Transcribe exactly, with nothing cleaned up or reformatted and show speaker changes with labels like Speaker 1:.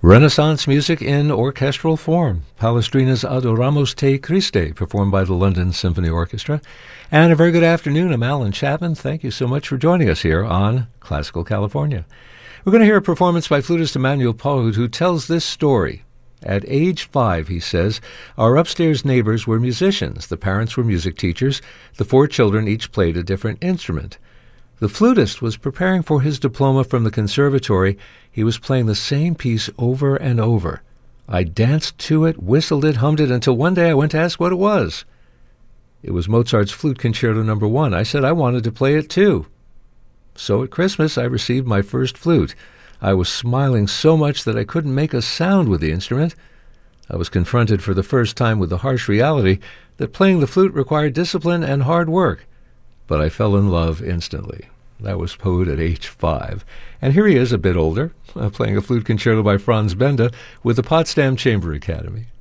Speaker 1: Renaissance music in orchestral form. Palestrina's Adoramos Te Christe, performed by the London Symphony Orchestra. And a very good afternoon. I'm Alan Chapman. Thank you so much for joining us here on Classical California. We're going to hear a performance by flutist Emmanuel Pahud, who tells this story. At age five, he says, our upstairs neighbors were musicians. The parents were music teachers. The four children each played a different instrument. The flutist was preparing for his diploma from the conservatory. He was playing the same piece over and over. I danced to it, whistled it, hummed it, until one day I went to ask what it was. It was Mozart's Flute Concerto Number One. I said I wanted to play it too. So at Christmas, I received my first flute. I was smiling so much that I couldn't make a sound with the instrument. I was confronted for the first time with the harsh reality that playing the flute required discipline and hard work. But I fell in love instantly. That was Pahud at age five. And here he is, a bit older, uh, playing a flute concerto by Franz Benda with the Potsdam Chamber Academy.